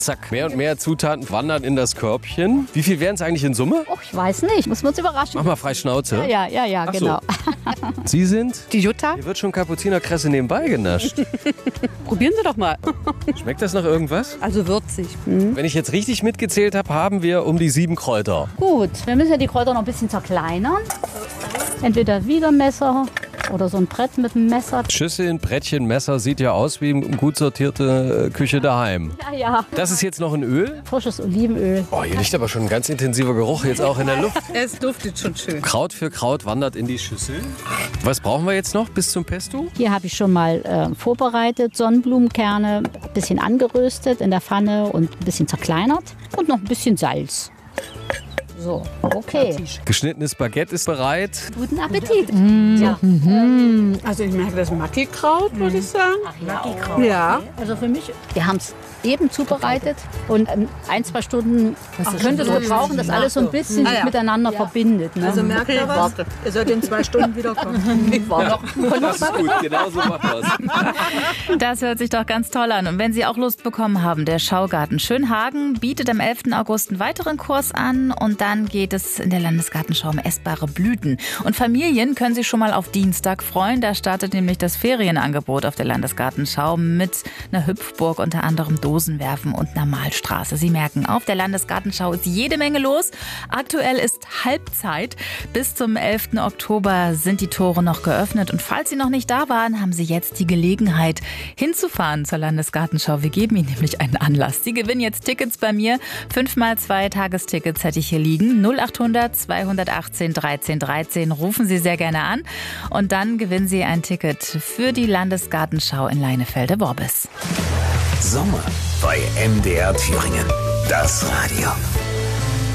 Zack, mehr und mehr Zutaten wandern in das Körbchen. Wie viel wären es eigentlich in Summe? Och, ich weiß nicht. Muss man uns überraschen. Mach mal frei Schnauze. Ja, Ach so. genau. Sie sind? Die Jutta? Hier wird schon Kapuzinerkresse nebenbei genascht. Probieren Sie doch mal. Schmeckt das nach irgendwas? Also würzig. Wenn ich jetzt richtig mitgezählt habe, haben wir um die 7 Kräuter. Gut, wir müssen ja die Kräuter noch ein bisschen zerkleinern. Entweder wieder ein Messer oder so ein Brett mit einem Messer. Schüsseln, Brettchen, Messer, sieht ja aus wie eine gut sortierte Küche daheim. Ja. Das ist jetzt noch ein Öl? Frisches Olivenöl. Oh, hier liegt aber schon ein ganz intensiver Geruch jetzt auch in der Luft. Es duftet schon schön. Kraut für Kraut wandert in die Schüssel. Was brauchen wir jetzt noch bis zum Pesto? Hier habe ich schon mal vorbereitet. Sonnenblumenkerne, ein bisschen angeröstet in der Pfanne und ein bisschen zerkleinert. Und noch ein bisschen Salz. So, okay. Geschnittenes Baguette ist bereit. Guten Appetit. Ja. Also ich merke das Maki-Kraut, würde ich sagen. Maki-Kraut. Ja. Also für mich, wir haben es eben zubereitet und 1-2 Stunden könnte es gebrauchen, dass alles so ein bisschen sich miteinander verbindet. Ne? Also merkt ihr was? Ihr sollt in 2 Stunden wiederkommen. Ich war noch. Das ist gut, genau so macht das. Das hört sich doch ganz toll an. Und wenn Sie auch Lust bekommen haben, der Schaugarten Schönhagen bietet am 11. August einen weiteren Kurs an. Und dann geht es in der Landesgartenschau um essbare Blüten. Und Familien können sich schon mal auf Dienstag freuen. Da startet nämlich das Ferienangebot auf der Landesgartenschau mit einer Hüpfburg, unter anderem Dosenwerfen und einer Malstraße. Sie merken, auf der Landesgartenschau ist jede Menge los. Aktuell ist Halbzeit. Bis zum 11. Oktober sind die Tore noch geöffnet. Und falls Sie noch nicht da waren, haben Sie jetzt die Gelegenheit, hinzufahren zur Landesgartenschau. Wir geben Ihnen nämlich einen Anlass. Sie gewinnen jetzt Tickets bei mir. 5x2 Tagestickets hätte ich hier liegen. 0800 218 13 13. Rufen Sie sehr gerne an. Und dann gewinnen Sie ein Ticket für die Landesgartenschau in Leinefelde-Worbis. Sommer bei MDR Thüringen. Das Radio.